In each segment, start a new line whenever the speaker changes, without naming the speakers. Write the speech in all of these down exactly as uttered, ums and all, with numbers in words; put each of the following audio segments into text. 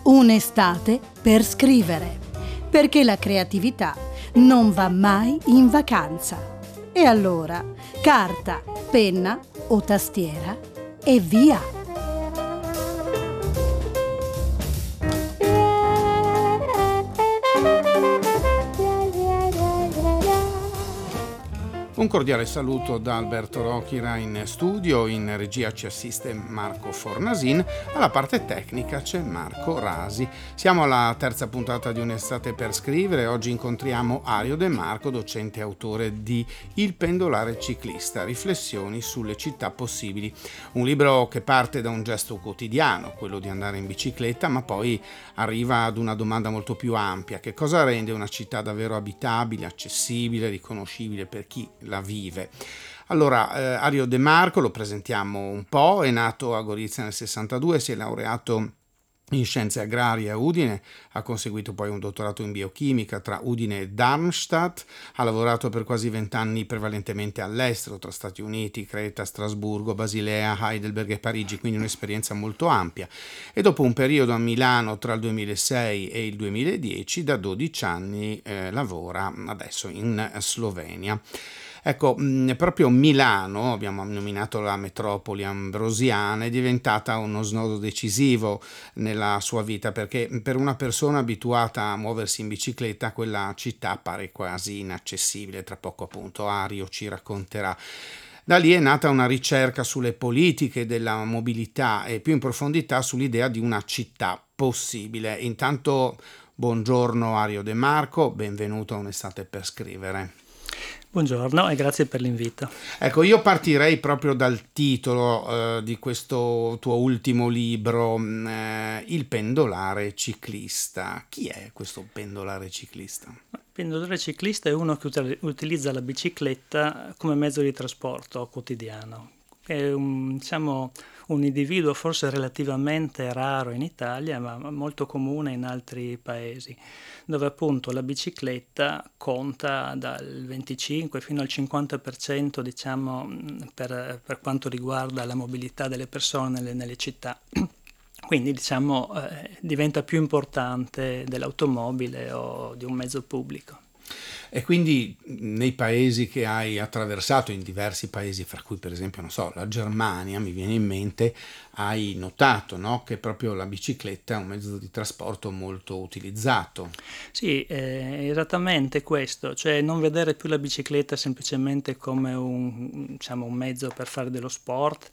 Un'estate per scrivere, perché la creatività non va mai in vacanza. E allora, carta, penna o tastiera e via!
Un cordiale saluto da Alberto Rochira in studio, in regia ci assiste Marco Fornasin, alla parte tecnica c'è Marco Rasi. Siamo alla terza puntata di Un'estate per scrivere, oggi incontriamo Ario De Marco, docente e autore di Il pendolare ciclista, riflessioni sulle città possibili. Un libro che parte da un gesto quotidiano, quello di andare in bicicletta, ma poi arriva ad una domanda molto più ampia: che cosa rende una città davvero abitabile, accessibile, riconoscibile per chi la vive? Allora, eh, Ario De Marco lo presentiamo un po', è nato a Gorizia nel sessantadue, si è laureato in scienze agrarie a Udine, ha conseguito poi un dottorato in biochimica tra Udine e Darmstadt, ha lavorato per quasi vent'anni prevalentemente all'estero, tra Stati Uniti, Creta, Strasburgo, Basilea, Heidelberg e Parigi, quindi un'esperienza molto ampia. E dopo un periodo a Milano tra il duemilasei e il duemiladieci, da dodici anni eh, lavora adesso in Slovenia. Ecco, mh, proprio Milano, abbiamo nominato la metropoli ambrosiana, è diventata uno snodo decisivo nella sua vita, perché per una persona abituata a muoversi in bicicletta quella città appare quasi inaccessibile. Tra poco appunto Ario ci racconterà. Da lì è nata una ricerca sulle politiche della mobilità e più in profondità sull'idea di una città possibile. Intanto buongiorno Ario De Marco, benvenuto a Un'estate per scrivere.
Buongiorno e grazie per l'invito.
Ecco, io partirei proprio dal titolo eh, di questo tuo ultimo libro, eh, Il pendolare ciclista. Chi è questo pendolare ciclista?
Il pendolare ciclista è uno che util- utilizza la bicicletta come mezzo di trasporto quotidiano. È un, diciamo, un individuo forse relativamente raro in Italia, ma molto comune in altri paesi, dove appunto la bicicletta conta dal venticinque fino al cinquanta per cento, diciamo, per, per quanto riguarda la mobilità delle persone nelle, nelle città. Quindi diciamo eh, diventa più importante dell'automobile o di un mezzo pubblico.
E quindi nei paesi che hai attraversato, in diversi paesi, fra cui per esempio, non so, la Germania, mi viene in mente, hai notato, no, che proprio la bicicletta è un mezzo di trasporto molto utilizzato.
Sì, è esattamente questo, cioè non vedere più la bicicletta semplicemente come un, diciamo, un mezzo per fare dello sport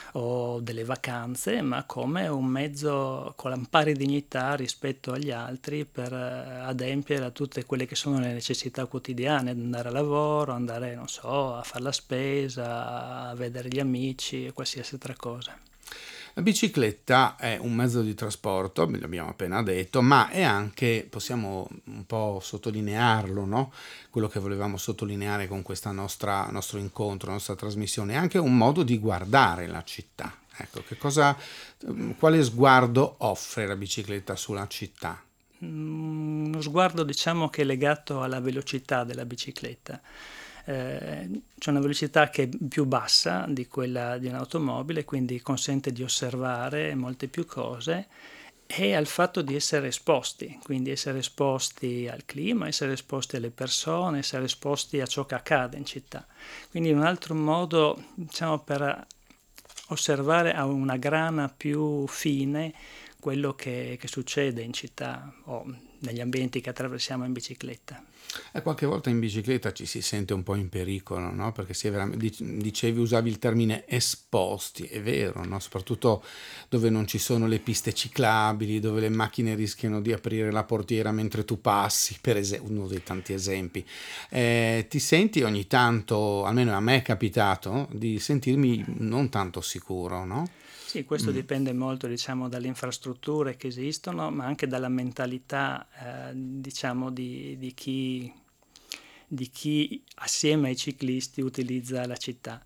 o delle vacanze, ma come un mezzo con la pari dignità rispetto agli altri per adempiere a tutte quelle che sono le necessità quotidiane, andare a lavoro, andare, non so, a fare la spesa, a vedere gli amici e qualsiasi altra cosa.
La bicicletta è un mezzo di trasporto, l'abbiamo appena detto, ma è anche, possiamo un po' sottolinearlo, no? Quello che volevamo sottolineare con questo nostro incontro, la nostra trasmissione, è anche un modo di guardare la città. Ecco, che cosa, quale sguardo offre la bicicletta sulla città?
Uno sguardo, diciamo, che è legato alla velocità della bicicletta. Eh, c'è una velocità che è più bassa di quella di un'automobile, quindi consente di osservare molte più cose, e al fatto di essere esposti, quindi essere esposti al clima, essere esposti alle persone, essere esposti a ciò che accade in città. Quindi un altro modo, diciamo, per osservare a una grana più fine quello che, che succede in città o negli ambienti che attraversiamo in bicicletta.
E qualche volta in bicicletta ci si sente un po' in pericolo, no? Perché si è veramente, dicevi, usavi il termine esposti, è vero, no? Soprattutto dove non ci sono le piste ciclabili, dove le macchine rischiano di aprire la portiera mentre tu passi, per esempio, uno dei tanti esempi. Eh, ti senti ogni tanto, almeno a me è capitato, di sentirmi non tanto sicuro, no?
Sì, questo mm. dipende molto, diciamo, dalle infrastrutture che esistono, ma anche dalla mentalità, eh, diciamo, di, di, chi, di chi assieme ai ciclisti utilizza la città.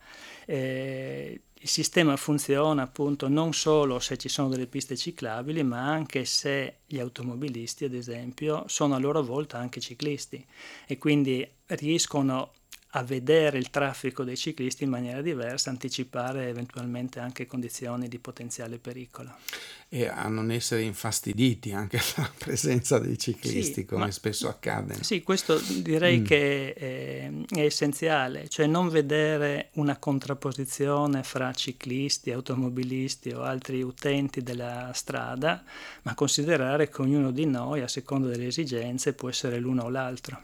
Eh, il sistema funziona appunto non solo se ci sono delle piste ciclabili, ma anche se gli automobilisti, ad esempio, sono a loro volta anche ciclisti e quindi riescono a vedere il traffico dei ciclisti in maniera diversa, anticipare eventualmente anche condizioni di potenziale pericolo.
E a non essere infastiditi anche dalla presenza dei ciclisti, sì, come ma, spesso accade.
Sì, questo direi mm. che è, è essenziale, cioè non vedere una contrapposizione fra ciclisti, automobilisti o altri utenti della strada, ma considerare che ognuno di noi, a seconda delle esigenze, può essere l'uno o l'altro.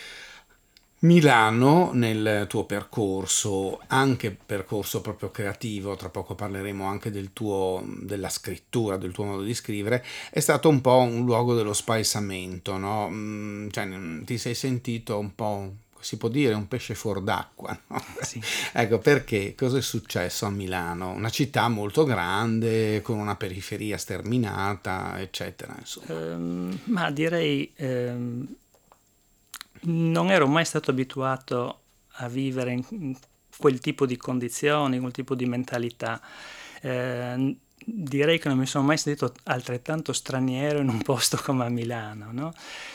Milano, nel tuo percorso, anche percorso proprio creativo, tra poco parleremo anche del tuo, della scrittura, del tuo modo di scrivere, è stato un po' un luogo dello spaesamento, no? Cioè, ti sei sentito un po', si può dire, un pesce fuor d'acqua, no?
Sì.
Ecco, perché? Cosa è successo a Milano? Una città molto grande, con una periferia sterminata, eccetera, insomma.
Um, ma direi... Um... Non ero mai stato abituato a vivere in quel tipo di condizioni, quel tipo di mentalità. Eh, direi che non mi sono mai sentito altrettanto straniero in un posto come a Milano, no?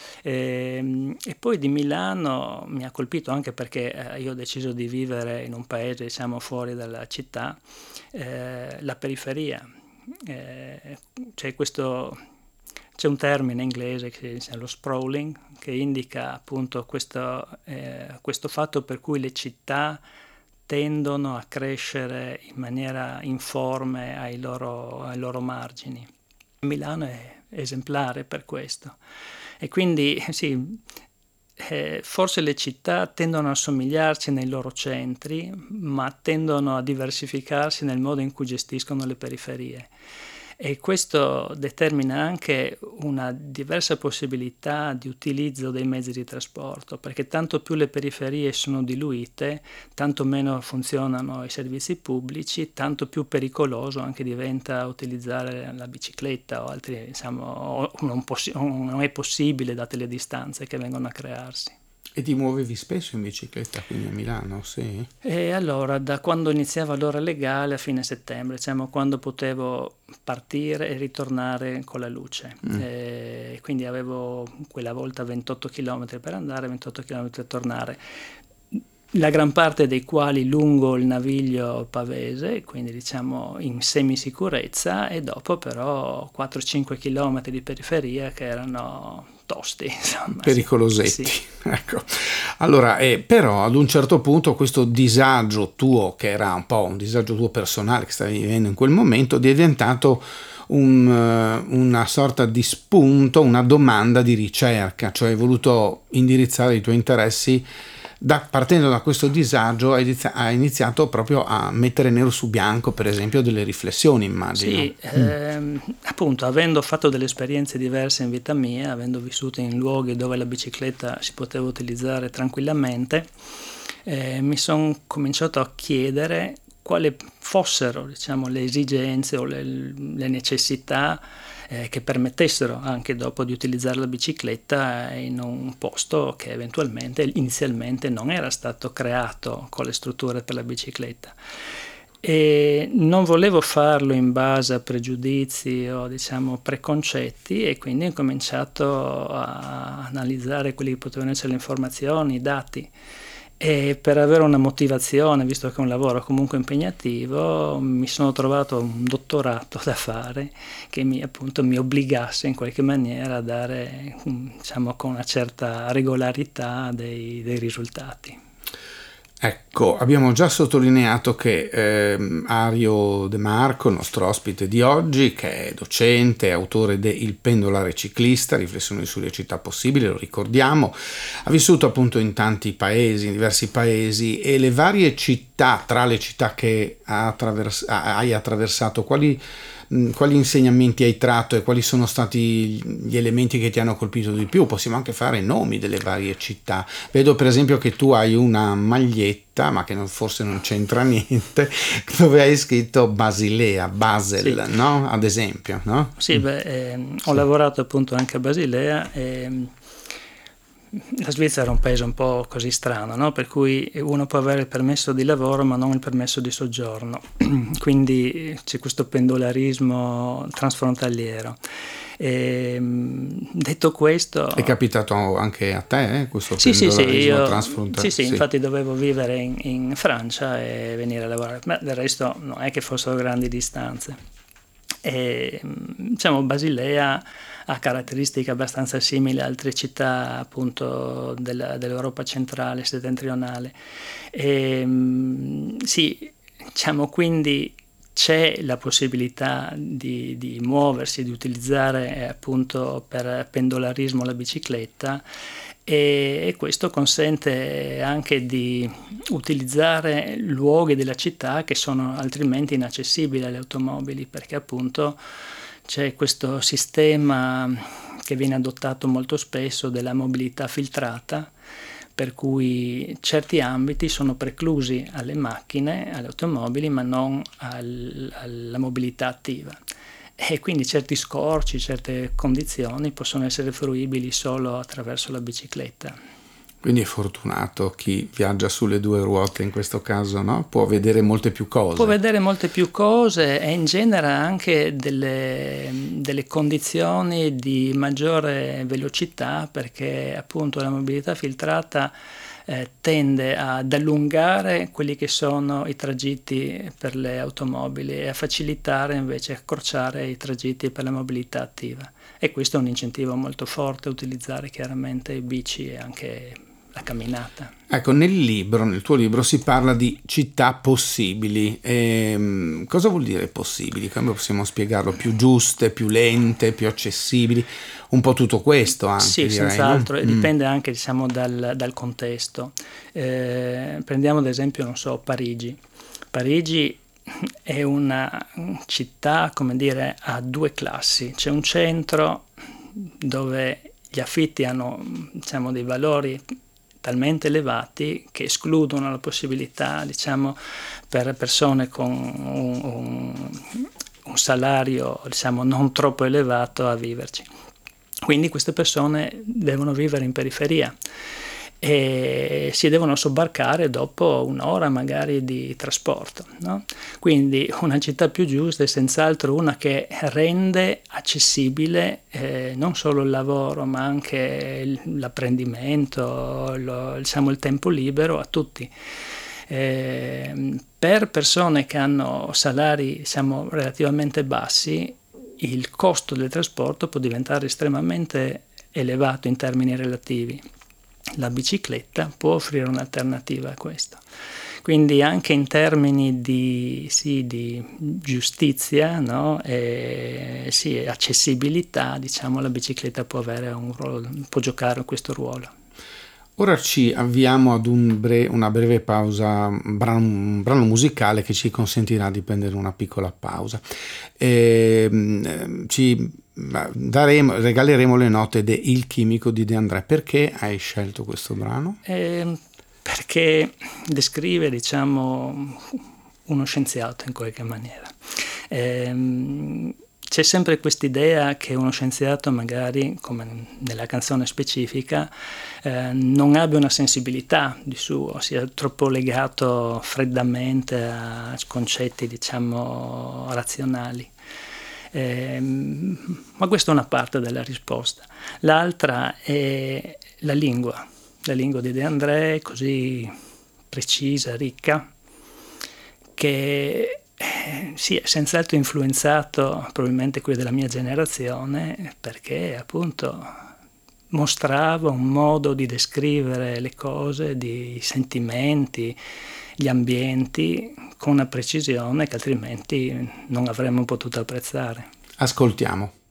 E, e poi di Milano mi ha colpito anche perché eh, io ho deciso di vivere in un paese, diciamo, fuori dalla città, eh, la periferia. Eh, c'è questo... C'è un termine inglese che è lo sprawling, che indica appunto questo, eh, questo fatto per cui le città tendono a crescere in maniera informe ai loro, ai loro margini. Milano è esemplare per questo. E quindi sì, eh, forse le città tendono a somigliarci nei loro centri, ma tendono a diversificarsi nel modo in cui gestiscono le periferie. E questo determina anche una diversa possibilità di utilizzo dei mezzi di trasporto, perché tanto più le periferie sono diluite, tanto meno funzionano i servizi pubblici, tanto più pericoloso anche diventa utilizzare la bicicletta o altri, diciamo, non, possi- non è possibile date le distanze che vengono a crearsi.
E ti muovevi spesso in bicicletta qui a Milano, sì?
E allora, da quando iniziava l'ora legale a fine settembre, diciamo, quando potevo partire e ritornare con la luce. Mm. E quindi avevo quella volta ventotto chilometri per andare, ventotto chilometri per tornare. La gran parte dei quali lungo il Naviglio Pavese, quindi diciamo in semisicurezza, e dopo però quattro cinque chilometri di periferia che erano tosti, insomma.
Pericolosetti,
sì.
Ecco. Allora, eh, però ad un certo punto questo disagio tuo, che era un po' un disagio tuo personale che stavi vivendo in quel momento, è diventato un, uh, una sorta di spunto, una domanda di ricerca, cioè hai voluto indirizzare i tuoi interessi. Da, partendo da questo disagio ha iniziato, iniziato proprio a mettere nero su bianco, per esempio, delle riflessioni, immagino.
Sì, mm. ehm, appunto, avendo fatto delle esperienze diverse in vita mia, avendo vissuto in luoghi dove la bicicletta si poteva utilizzare tranquillamente, eh, mi sono cominciato a chiedere quali fossero, diciamo, le esigenze o le, le necessità Eh, che permettessero anche dopo di utilizzare la bicicletta in un posto che eventualmente inizialmente non era stato creato con le strutture per la bicicletta. E non volevo farlo in base a pregiudizi o, diciamo, preconcetti, e quindi ho cominciato a analizzare quelli che potevano essere le informazioni, i dati. E per avere una motivazione, visto che è un lavoro comunque impegnativo, mi sono trovato un dottorato da fare che mi, appunto, mi obbligasse in qualche maniera a dare, diciamo, con una certa regolarità dei, dei risultati.
Ecco, abbiamo già sottolineato che eh, Ario De Marco, il nostro ospite di oggi, che è docente, autore de Il pendolare ciclista, riflessioni sulle città possibili, lo ricordiamo, ha vissuto appunto in tanti paesi, in diversi paesi, e le varie città, tra le città che ha attravers- hai attraversato, quali quali insegnamenti hai tratto e quali sono stati gli elementi che ti hanno colpito di più? Possiamo anche fare i nomi delle varie città. Vedo per esempio che tu hai una maglietta, ma che non, forse non c'entra niente, dove hai scritto Basilea, Basel, sì. No? Ad esempio, no?
Sì, beh, eh, ho sì. lavorato appunto anche a Basilea e la Svizzera è un paese un po' così strano, no? Per cui uno può avere il permesso di lavoro ma non il permesso di soggiorno, quindi c'è questo pendolarismo transfrontaliero. E, detto questo...
È capitato anche a te eh, questo
sì, sì, sì, io,
transfrontaliero?
sì, sì, sì, infatti dovevo vivere in, in Francia e venire a lavorare, ma del resto non è che fossero grandi distanze. E, diciamo, Basilea ha caratteristiche abbastanza simili a altre città appunto della, dell'Europa centrale, settentrionale. E, sì, diciamo quindi c'è la possibilità di, di muoversi, di utilizzare eh, appunto per pendolarismo la bicicletta, e, e questo consente anche di utilizzare luoghi della città che sono altrimenti inaccessibili alle automobili, perché appunto c'è questo sistema che viene adottato molto spesso della mobilità filtrata, per cui certi ambiti sono preclusi alle macchine, alle automobili, ma non al, alla mobilità attiva. E quindi certi scorci, certe condizioni possono essere fruibili solo attraverso la bicicletta.
Quindi è fortunato chi viaggia sulle due ruote in questo caso, no? Può vedere molte più cose.
Può vedere molte più cose e ingenera anche delle, delle condizioni di maggiore velocità, perché appunto la mobilità filtrata eh, tende ad allungare quelli che sono i tragitti per le automobili e a facilitare invece, accorciare i tragitti per la mobilità attiva. E questo è un incentivo molto forte a utilizzare chiaramente i bici e anche la camminata.
Ecco, nel libro, nel tuo libro si parla di città possibili. E, cosa vuol dire possibili? Come possiamo spiegarlo? Più giuste, più lente, più accessibili? Un po' tutto questo anche,
sì,
direi,
senz'altro,
no?
e dipende mm. anche, diciamo, dal, dal contesto. Eh, prendiamo ad esempio, non so, Parigi. Parigi è una città, come dire, a due classi. C'è un centro dove gli affitti hanno, diciamo, dei valori talmente elevati che escludono la possibilità, diciamo, per persone con un, un, un salario, diciamo, non troppo elevato a viverci. Quindi queste persone devono vivere in periferia e si devono sobbarcare dopo un'ora magari di trasporto, no? Quindi una città più giusta è senz'altro una che rende accessibile eh, non solo il lavoro, ma anche l'apprendimento, lo, diciamo, il tempo libero a tutti. Eh, per persone che hanno salari, diciamo, relativamente bassi, il costo del trasporto può diventare estremamente elevato in termini relativi. La bicicletta può offrire un'alternativa a questo. Quindi anche in termini di, sì, di giustizia, no? e, sì, accessibilità, diciamo, la bicicletta può avere un ruolo, può giocare questo ruolo.
Ora ci avviamo ad un bre- una breve pausa, un brano, un brano musicale che ci consentirà di prendere una piccola pausa. E, ci daremo, regaleremo le note de Il chimico di De André. Perché hai scelto questo brano?
Eh, perché descrive, diciamo, uno scienziato in qualche maniera. Eh, C'è sempre quest'idea che uno scienziato, magari, come nella canzone specifica, eh, non abbia una sensibilità di suo, sia troppo legato freddamente a concetti, diciamo, razionali. Eh, ma questa è una parte della risposta. L'altra è la lingua, la lingua di De André, così precisa, ricca, che Eh, sì, è senz'altro influenzato probabilmente quelli della mia generazione, perché appunto mostrava un modo di descrivere le cose, di sentimenti, gli ambienti, con una precisione che altrimenti non avremmo potuto apprezzare.
Ascoltiamo.